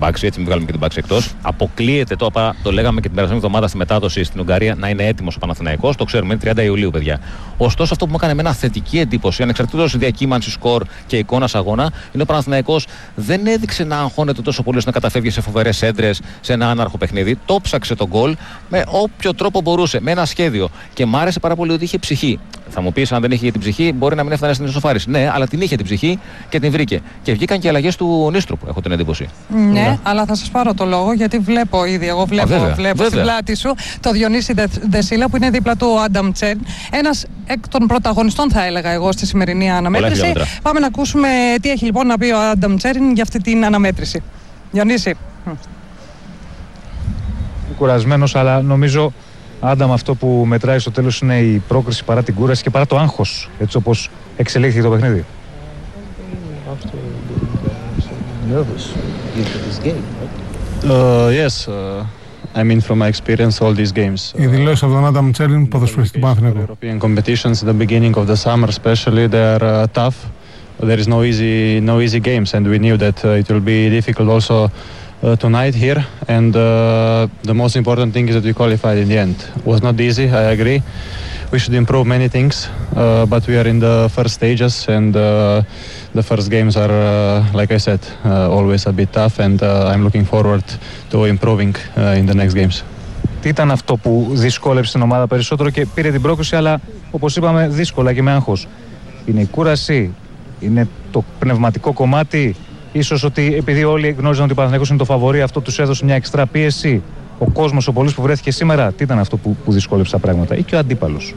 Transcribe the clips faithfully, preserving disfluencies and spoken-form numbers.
Μπάξη, έτσι μην βγάλουμε και την Μπάξη εκτός. Αποκλείεται, το, το λέγαμε και την περασμένη εβδομάδα στη μετάδοση στην Ουγγαρία, να είναι έτοιμος ο Παναθηναϊκός. Το ξέρουμε, είναι τριάντα Ιουλίου, παιδιά. Ωστόσο, αυτό που μου έκανε εμένα θετική εντύπωση, ανεξαρτήτως διακύμανση σκορ και εικόνας αγώνα, είναι ο Παναθηναϊκός δεν έδειξε να αγχώνεται τόσο πολύ ώστε να καταφεύγει σε φοβερές έντρες, σε ένα άναρχο παιχνίδι. Το ψάξε τον γκολ με όποιο τρόπο μπορούσε, με ένα σχέδιο. Και μ' άρεσε πάρα πολύ ότι είχε ψυχή. Θα μου πεις, αν δεν είχε την ψυχή, μπορεί να μην έφτανε στην ισοφάριση. Ναι, αλλά την είχε την ψυχή και την βρήκε. Και βγήκαν και αλλαγές του Νίστροπου, έχω την εντύπωση. Ναι, ναι, αλλά θα σας πάρω το λόγο, γιατί βλέπω ήδη, εγώ βλέπω, Α, βέβαια, βλέπω βέβαια. στην πλάτη σου το Διονύση Δεσίλα που είναι δίπλα του Άνταμ Τσέρν. Ένας εκ των πρωταγωνιστών, θα έλεγα εγώ, στη σημερινή αναμέτρηση. Πάμε να ακούσουμε τι έχει λοιπόν να πει ο Άνταμ Τσέρν για αυτή την αναμέτρηση. Διονύση. Κουρασμένος, αλλά νομίζω, Άνταμ, αυτό που μετράει στο τέλος είναι η πρόκριση παρά την κούραση και παρά το άγχος, έτσι όπως εξελίχθηκε το παιχνίδι. Uh, yes, uh, I mean from my experience all these games. Οι δηλώσεις από τον Άνταμ Τσέριν, ποδοσφαιριστή του Παναθηναϊκού. European competitions at the beginning of the summer especially they are uh, tough. There is no easy no easy games and we knew that uh, it will be difficult also uh, tonight here and uh, the most important thing is that we qualified in the end. It was not easy, I agree. We should improve many things, uh, but we are in the first stages and uh, the first games are, uh, like I said, uh, always a bit tough and uh, I'm looking forward to improving uh, in the next games. Τι ήταν αυτό που δυσκόλεψε την ομάδα περισσότερο και πήρε την πρόκριση, αλλά όπως είπαμε δύσκολα και με άγχος? Είναι η κούραση, είναι το πνευματικό κομμάτι, ίσως ότι επειδή όλοι γνώριζαν ότι ο Παναθηναϊκός είναι το φαβορί, αυτό τους έδωσε μια εξτρά πίεση? Ο κόσμος, ο πολίτης που βρέθηκε σήμερα, τι ήταν αυτό που, που δυσκόλεψε τα πράγματα, ή και ο αντίπαλος?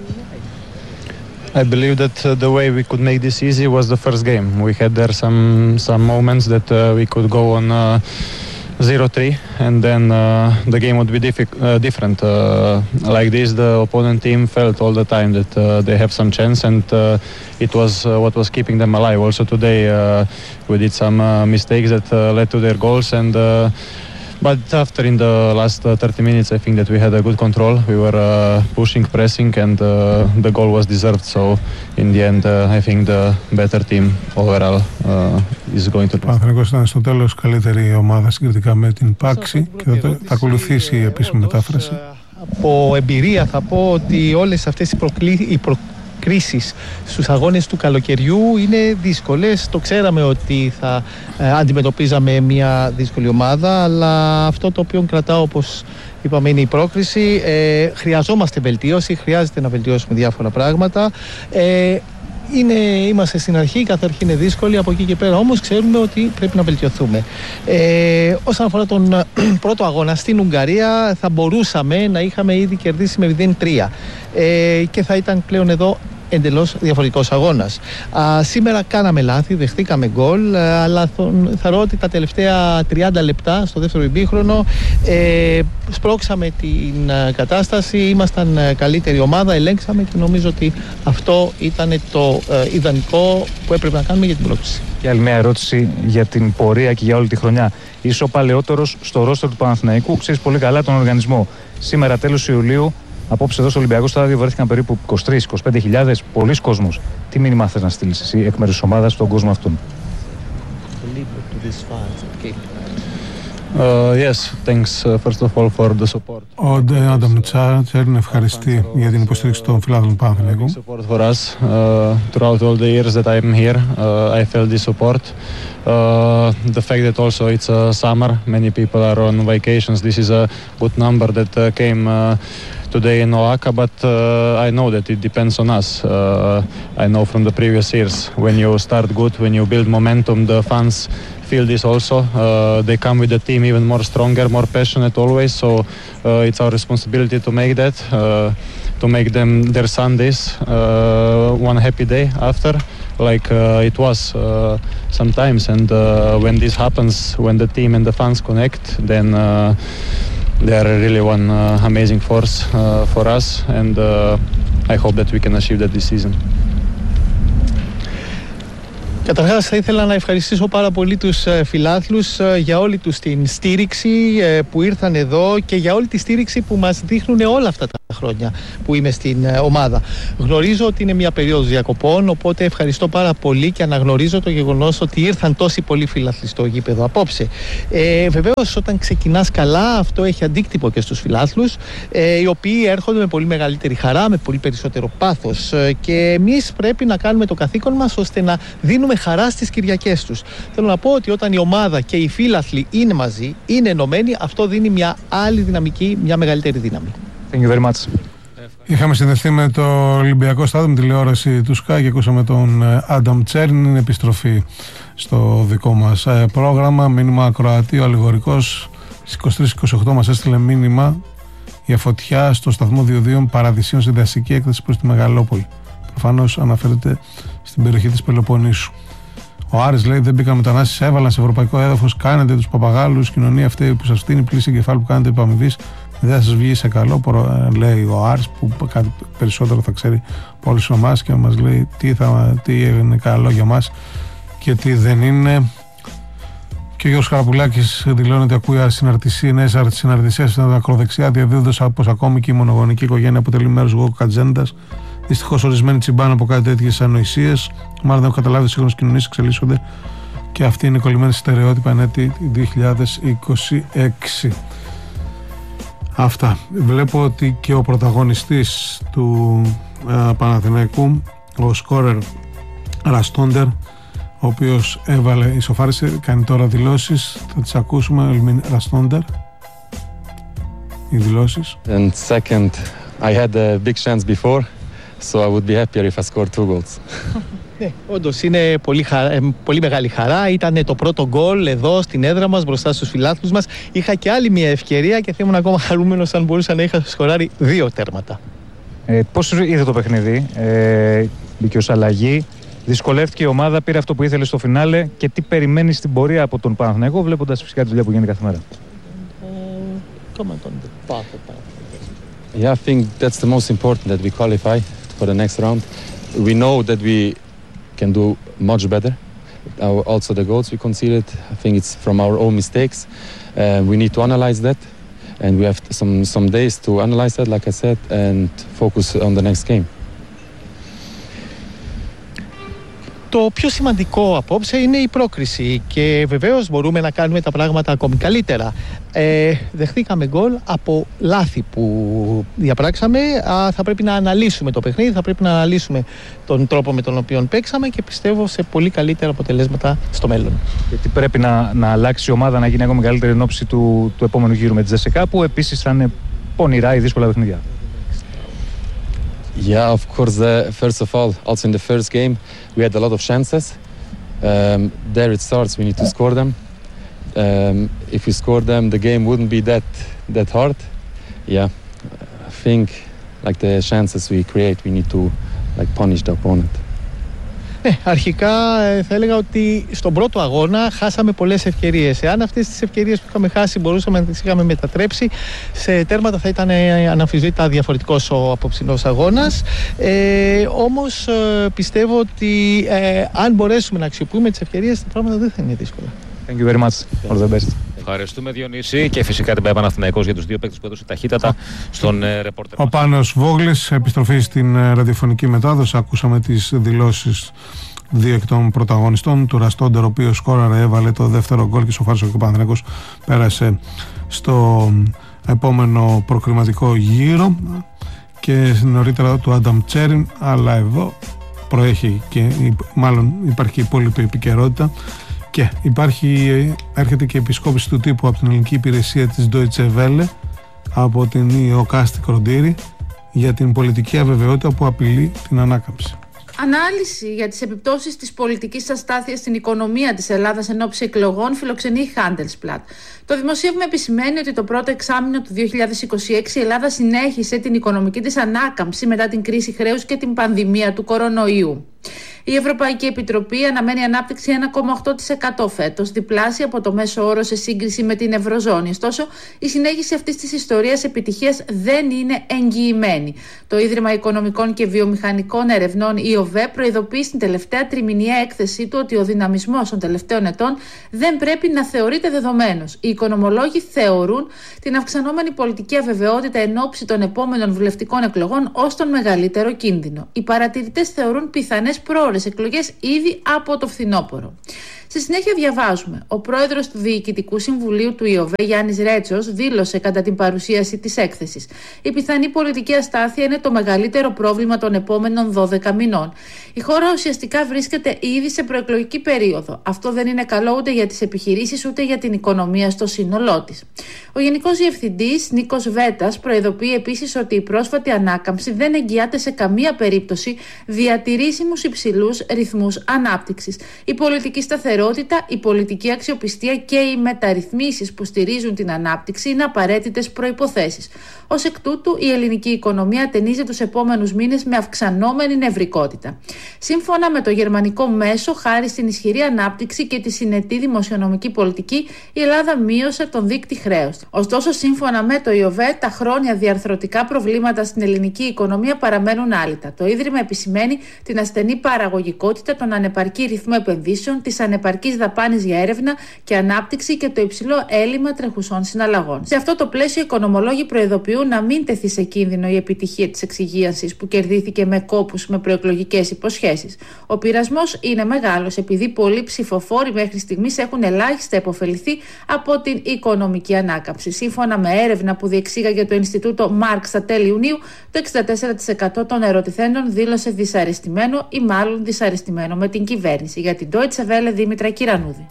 I believe that uh, the way we could make this easy was the first game. We had there some some moments that uh, we could go on zero three uh, and then uh, the game would be diffi- uh, different. Uh, like this, the opponent team felt all the time that uh, they have some chance and uh, it was uh, what was keeping them alive. Also today uh, we did some uh, mistakes that uh, led to their goals and uh, but after in the last uh, thirty minutes I think that we had a good control. We were uh, pushing, pressing and uh, the goal was deserved. So in the end uh, I think the better team overall uh, is going to... Ο Παναθηναϊκός ήταν στο τέλος καλύτερη ομάδα συγκριτικά με την Πάξη και θα, θα ακολουθήσει η επίσημη μετάφραση. Από εμπειρία θα πω ότι όλες αυτές οι, προκλή... οι προ... κρίσεις στους αγώνες του καλοκαιριού είναι δύσκολες. Το ξέραμε ότι θα ε, αντιμετωπίζαμε μια δύσκολη ομάδα, αλλά αυτό το οποίο κρατάω, όπως είπαμε, είναι η πρόκριση. Ε, χρειαζόμαστε βελτίωση, χρειάζεται να βελτιώσουμε διάφορα πράγματα. Ε, είναι, είμαστε στην αρχή, κάθε αρχή είναι δύσκολη, από εκεί και πέρα όμως ξέρουμε ότι πρέπει να βελτιωθούμε. Ε, όσον αφορά τον πρώτο αγώνα στην Ουγγαρία, θα μπορούσαμε να είχαμε ήδη κερδίσει με μηδέν τρία ε, και θα ήταν πλέον εδώ εντελώς διαφορετικός αγώνας. Α, σήμερα κάναμε λάθη, δεχτήκαμε γκολ, αλλά θα ρω ότι τα τελευταία τριάντα λεπτά στο δεύτερο ημίχρονο ε, σπρώξαμε την κατάσταση, ήμασταν καλύτερη ομάδα, ελέγξαμε και νομίζω ότι αυτό ήταν το ε, ιδανικό που έπρεπε να κάνουμε για την πρόκληση. Και άλλη μια ερώτηση για την πορεία και για όλη τη χρονιά. Είσαι ο παλαιότερος στο ρόστερ του Παναθηναϊκού, ξέρεις πολύ καλά τον οργανισμό. Σήμερα τέλος Ιουλίου, απόψε εδώ στο Ολυμπιακό Στάδιο βρέθηκαν περίπου είκοσι τρεις με είκοσι πέντε χιλιάδες, πολλοί κόσμος. Τι μήνυμα θες να στείλεις εσύ εκ μέρους της ομάδας στον κόσμο αυτόν? Uh, yes, thanks uh, first of all for the support. Ο Άνταμ Τσέρν ευχαριστεί για την υποστήριξη των φιλάδων του Παναθηναϊκού. Support for us uh, throughout all the years that I am here. Uh, I felt the support. Uh, the fact that also it's uh, summer, many people are on vacations. This is a good number that uh, came uh, today in Oaxaca, but uh, I know that it depends on us. Uh, I know from the previous years, when you start good, when you build momentum, the fans feel this also. Uh, they come with the team even more stronger, more passionate always. So uh, it's our responsibility to make that, uh, to make them their Sundays uh, one happy day after, like uh, it was uh, sometimes. And uh, when this happens, when the team and the fans connect, then uh, they are really one uh, amazing force uh, for us. And uh, I hope that we can achieve that this season. Καταρχάς θα ήθελα να ευχαριστήσω πάρα πολύ τους φιλάθλους για όλη τους την στήριξη που ήρθαν εδώ και για όλη τη στήριξη που μας δείχνουν όλα αυτά τα χρόνια που είμαι στην ομάδα. Γνωρίζω ότι είναι μια περίοδος διακοπών, οπότε ευχαριστώ πάρα πολύ και αναγνωρίζω το γεγονός ότι ήρθαν τόσοι πολλοί φιλάθλοι στο γήπεδο απόψε. Ε, βεβαίως όταν ξεκινάς καλά αυτό έχει αντίκτυπο και στους φιλάθλους, ε, οι οποίοι έρχονται με πολύ μεγαλύτερη χαρά, με πολύ περισσότερο πάθος, ε, και εμείς πρέπει να κάνουμε το καθήκον μας ώστε να δίνουμε χαρά στις Κυριακές τους. Θέλω να πω ότι όταν η ομάδα και οι φίλαθλοι είναι μαζί, είναι ενωμένοι, αυτό δίνει μια άλλη δυναμική, μια μεγαλύτερη δύναμη. Thank you very much. Είχαμε συνδεθεί με το Ολυμπιακό Στάδιο, με τηλεόραση του Sky και ακούσαμε τον Άνταμ Τσέρν. Είναι επιστροφή στο δικό μας πρόγραμμα. Μήνυμα Κροατή, ο αλληγορικός στις είκοσι τρεις είκοσι οκτώ μας έστειλε μήνυμα για φωτιά στο σταθμό διοδίων Παραδεισίων σε δασική έκταση προς τη Μεγαλόπολη. Προφανώς αναφέρεται στην περιοχή της Πελοποννήσου. Ο Άρης λέει: δεν μπήκαν μετανάστες, έβαλαν σε ευρωπαϊκό έδαφος. Κάνετε τους παπαγάλους, κοινωνία αυτή που σας φτύνει, πλήση εγκεφάλου που κάνετε επαμοιβής. Δεν θα σας βγει σε καλό, λέει ο Άρης, που κάτι περισσότερο θα ξέρει από όλους εμάς και μας λέει τι, θα, τι είναι καλό για μας και τι δεν είναι. Και ο Γιώργος Χαραπουλάκης δηλώνει ότι ακούει ασυναρτησία, νέες συναρτησίες στην ακροδεξιά, διαδίδοντας πως ακόμη και η μονογονική οικογένεια αποτελεί μέρος woke ατζέντας. Δυστυχώς ορισμένοι τσιμπάνε από κάτι τέτοιες ανοησίες. Μάλλον δεν έχω καταλάβει ότι οι σύγχρονες κοινωνίες εξελίσσονται και αυτή είναι κολλημένη στερεότυπα εν έτη δύο χιλιάδες είκοσι έξι. Αυτά. Βλέπω ότι και ο πρωταγωνιστής του ε, Παναθηναϊκού, ο σκόρερ Ραστόντερ, ο οποίος έβαλε, ισοφάρισε, κάνει τώρα δηλώσεις. Θα τις ακούσουμε. Ραστόντερ, οι δηλώσεις. And second, I had a big chance before, so I would be happier if I scored two goals. Ναι, όντως είναι πολύ, χαρά, πολύ μεγάλη χαρά. Ήταν το πρώτο γκολ εδώ στην έδρα μας μπροστά στους φιλάθλους μας. Είχα και άλλη μια ευκαιρία και θα ήμουν ακόμα χαρούμενος αν μπορούσα να είχα σκοράρει δύο τέρματα. Ε, πώς είδε το παιχνίδι, ε, μπήκε ως αλλαγή, δυσκολεύτηκε η ομάδα, πήρε αυτό που ήθελε στο φινάλε και τι περιμένει στην πορεία από τον Παναθηναϊκό, βλέποντας φυσικά τη δουλειά που γίνει κάθε μέρα. Yeah, I think that's the most important, that we qualify for the next round. We know that we can do much better. Our, also the goals we conceded, I think it's from our own mistakes. Uh, we need to analyze that, and we have some some days to analyze that, like I said, and focus on the next game. Το πιο σημαντικό απόψε είναι η πρόκριση και βεβαίως μπορούμε να κάνουμε τα πράγματα ακόμη καλύτερα. Ε, δεχτήκαμε γκολ από λάθη που διαπράξαμε. Α, θα πρέπει να αναλύσουμε το παιχνίδι, θα πρέπει να αναλύσουμε τον τρόπο με τον οποίο παίξαμε και πιστεύω σε πολύ καλύτερα αποτελέσματα στο μέλλον. Γιατί πρέπει να, να αλλάξει η ομάδα, να γίνει ακόμη καλύτερη εν ώψη του, του επόμενου γύρου με τη Τζεσεκά, που επίσης θα είναι πονηρά ή δύσκολα παιχνίδια. Yeah, of course. Uh, first of all, also in the first game, we had a lot of chances. Um, there it starts. We need to score them. Um, if we score them, the game wouldn't be that that hard. Yeah, I think like the chances we create, we need to like punish the opponent. Ναι, αρχικά θα έλεγα ότι στον πρώτο αγώνα χάσαμε πολλές ευκαιρίες. Εάν αυτές τις ευκαιρίες που είχαμε χάσει μπορούσαμε να τις είχαμε μετατρέψει σε τέρματα, θα ήταν αναμφισβήτητα διαφορετικός ο απόψινός αγώνας. Ε, όμως πιστεύω ότι ε, αν μπορέσουμε να αξιοποιούμε τις ευκαιρίες, τα πράγματα δεν θα είναι δύσκολα. Thank you very much. All the best. Ευχαριστούμε, Διονύση, και φυσικά την Παναθηναϊκός για τους δύο παίκτες που έδωσε ταχύτατα στον ε, ρεπόρτερ. Ο Πάνος Βόγλης, επιστροφή στην ε, ραδιοφωνική μετάδοση. Ακούσαμε τις δηλώσεις δύο εκ των πρωταγωνιστών, του Ραστόντερ, ο οποίος σκόραρε, έβαλε το δεύτερο γκολ και σοφάρισε, και ο Παναθηναϊκός πέρασε στο επόμενο προκριματικό γύρο, και νωρίτερα του Άνταμ Τσέριν. Αλλά εδώ προέχει και μάλλον υπάρχει και υπόλοιπη επικαιρότητα. Και υπάρχει, έρχεται και η επισκόπηση του τύπου από την ελληνική υπηρεσία της Deutsche Welle, από την Ιωκάστη Κροντήρη, για την πολιτική αβεβαιότητα που απειλεί την ανάκαμψη. Ανάλυση για τις επιπτώσεις της πολιτικής αστάθειας στην οικονομία της Ελλάδας εν ώψη εκλογών φιλοξενεί η Handelsblatt. Το δημοσίευμα επισημαίνει ότι το πρώτο εξάμηνο του δύο χιλιάδες είκοσι έξι η Ελλάδα συνέχισε την οικονομική της ανάκαμψη μετά την κρίση χρέους και την πανδημία του κορονοϊού. Η Ευρωπαϊκή Επιτροπή αναμένει ανάπτυξη ένα κόμμα οκτώ τοις εκατό φέτος, διπλάσια από το μέσο όρο σε σύγκριση με την Ευρωζώνη. Ωστόσο, η συνέχιση αυτής της ιστορίας επιτυχίας δεν είναι εγγυημένη. Το Ίδρυμα Οικονομικών και Βιομηχανικών Ερευνών, η ΟΒΕ, προειδοποιεί στην τελευταία τριμηνιαία έκθεσή του ότι ο δυναμισμός των τελευταίων ετών δεν πρέπει να θεωρείται δεδομένος. Οι οικονομολόγοι θεωρούν την αυξανόμενη πολιτική αβεβαιότητα εν ώψη των επόμενων βουλευτικών εκλογών ως τον μεγαλύτερο κίνδυνο. Οι παρατηρητές θεωρούν πιθανές πρόορες εκλογές ήδη από το φθινόπωρο. Στη συνέχεια διαβάζουμε, ο πρόεδρος του Διοικητικού Συμβουλίου του ΙΟΒΕ, Γιάννης Ρέτσος, δήλωσε κατά την παρουσίαση της έκθεσης: η πιθανή πολιτική αστάθεια είναι το μεγαλύτερο πρόβλημα των επόμενων δώδεκα μηνών. Η χώρα ουσιαστικά βρίσκεται ήδη σε προεκλογική περίοδο. Αυτό δεν είναι καλό ούτε για τις επιχειρήσεις ούτε για την οικονομία στο σύνολό της. Ο Γενικός Διευθυντής Νίκος Βέτας προειδοποιεί επίσης ότι η πρόσφατη ανάκαμψη δεν εγγυάται σε καμία περίπτωση διατηρήσιμους υψηλούς ρυθμούς ανάπτυξης. Η πολιτική σταθερότητα, η πολιτική αξιοπιστία και οι μεταρρυθμίσεις που στηρίζουν την ανάπτυξη είναι απαραίτητες προϋποθέσεις. Ως εκ τούτου, η ελληνική οικονομία ατενίζει τους επόμενους μήνες με αυξανόμενη νευρικότητα. Σύμφωνα με το γερμανικό μέσο, χάρη στην ισχυρή ανάπτυξη και τη συνετή δημοσιονομική πολιτική, η Ελλάδα μείωσε τον δείκτη χρέους. Ωστόσο, σύμφωνα με το ΙΟΒΕ, τα χρόνια διαρθρωτικά προβλήματα στην ελληνική οικονομία παραμένουν άλυτα. Το Ίδρυμα επισημαίνει την ασθενή παραγωγικότητα, τον ανεπαρκή ρυθμό επενδύσεων, τις ανεπαρκείς δαπάνες για έρευνα και ανάπτυξη και το υψηλό έλλειμμα τρεχουσών συναλλαγών. Σε αυτό το πλαίσιο, οι οικονομολόγοι προειδοποιούν να μην τεθεί σε κίνδυνο η επιτυχία της εξυγίανσης που κερδίθηκε με κόπους με προεκλογικές υποσχέσεις. Ο πειρασμός είναι μεγάλος επειδή πολλοί ψηφοφόροι μέχρι στιγμής έχουν ελάχιστα επωφεληθεί από την οικονομική ανάκαμψη. Σύμφωνα με έρευνα που διεξήγαγε το Ινστιτούτο Μάρκ στα τέλη Ιουνίου, το εξήντα τέσσερα τοις εκατό των ερωτηθέντων δήλωσε δυσαρεστημένο ή μάλλον δυσαρεστημένο με την κυβέρνηση. Για την Deutsche Welle, Δήμητρα Κυρανούδη.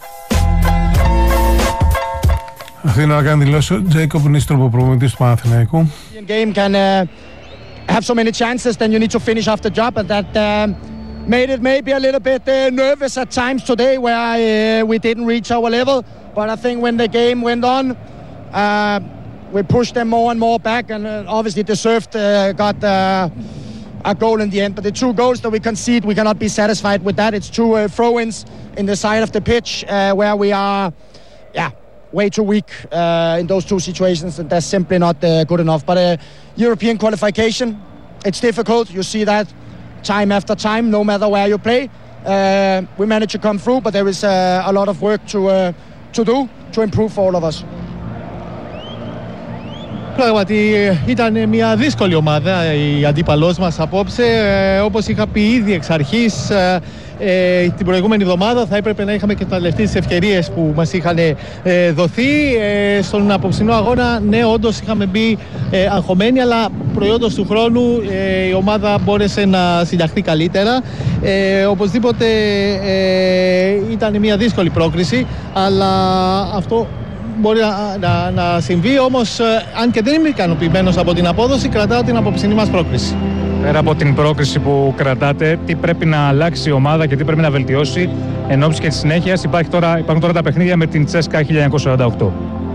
Αυτή είναι να κάνει δηλώσει ο Τζέικοπ Νίστροπ, προπονητής του Παναθηναϊκού. Game can uh, have so many chances, then you need to finish off the job, and that uh, made it maybe a little bit uh, nervous at times today, where uh, we didn't reach our level. But I think when the game went on, uh, we pushed them more and more back, and uh, obviously deserved uh, got uh, a goal in the end. But the two goals that we concede, we cannot be satisfied with that. It's two uh, throw-ins in the side of the pitch uh, where we are, yeah. way too weak uh, in those two situations, and that's simply not uh, good enough. But uh, European qualification, it's difficult. You see that time after time, no matter where you play. Uh, we managed to come through, but there is uh, a lot of work to, uh, to do to improve for all of us. Πράγματι ήταν μια δύσκολη ομάδα η αντίπαλός μας απόψε. Ε, όπως είχα πει ήδη εξ αρχής, ε, ε, την προηγούμενη εβδομάδα θα έπρεπε να είχαμε και εκμεταλλευτεί τις ευκαιρίες που μας είχαν ε, δοθεί. Ε, στον απόψινό αγώνα, ναι, όντως είχαμε μπει ε, αγχωμένοι, αλλά προϊόντος του χρόνου ε, η ομάδα μπόρεσε να συνταχθεί καλύτερα. Ε, οπωσδήποτε ε, ήταν μια δύσκολη πρόκριση, αλλά αυτό μπορεί να, να, να συμβεί, όμως αν και δεν είμαι ικανοποιημένος από την απόδοση, κρατάω την απόψινή μας πρόκριση. Πέρα από την πρόκριση που κρατάτε, τι πρέπει να αλλάξει η ομάδα και τι πρέπει να βελτιώσει εν ώψη και της συνέχειας? Υπάρχει τώρα, υπάρχουν τώρα τα παιχνίδια με την Τσέσκα χίλια εννιακόσια σαράντα οκτώ.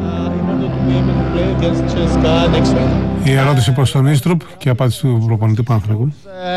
Η ερώτηση προς τον Ίστροπ και η απάντηση του προπονητή Παναθηναϊκού.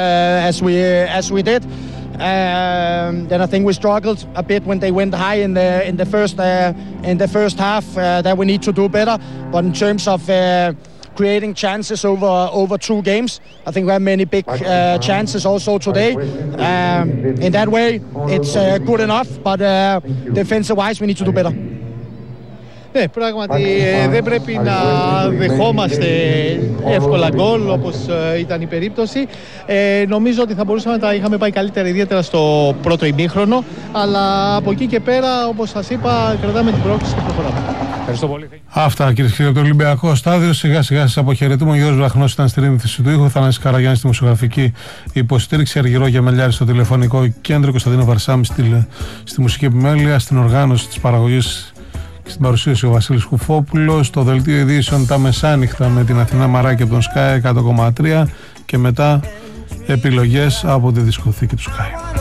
Um, then I think we struggled a bit when they went high in the in the first uh, in the first half. Uh, that we need to do better. But in terms of uh, creating chances over over two games, I think we have many big uh, chances also today. Um, in that way, it's uh, good enough. But uh, defensive-wise, we need to do better. Ναι, πράγματι ε, δεν πρέπει να δεχόμαστε εύκολα γκολ όπως ε, ήταν η περίπτωση. Ε, νομίζω ότι θα μπορούσαμε να τα είχαμε πάει καλύτερα, ιδιαίτερα στο πρώτο ημίχρονο. Αλλά από εκεί και πέρα, όπως σας είπα, κρατάμε την πρόκληση και προχωράμε. Ευχαριστώ πολύ. Αυτά, κύριε και κύριοι, το Ολυμπιακό Στάδιο. Σιγά σιγά σας αποχαιρετούμε. Ο Γιώργος Βραχνός ήταν στη ρύθμιση του ήχου. Θανάσης Καραγιάννης στη μουσικογραφική υποστήριξη. Αργυρό Γεμελιάρη στο τηλεφωνικό κέντρο. Κωνσταντίνο Βαρσάμι στη, στη μουσική επιμέλεια. Στην οργάνωση της παραγωγής και στην παρουσίαση ο Βασίλης Κουφόπουλος. Στο δελτίο ειδήσεων τα μεσάνυχτα με την Αθηνά Μαράκη από τον Sky εκατό κόμμα τρία και μετά επιλογές από τη δισκοθήκη του Sky.